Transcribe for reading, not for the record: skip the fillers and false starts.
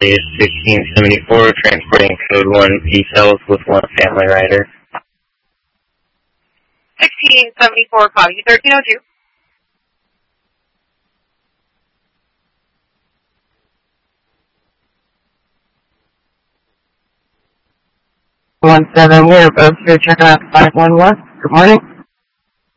is 1674, transporting code 1 P-cells with one family rider. 1674, copy 1302. We're both here checking out 511. Good morning.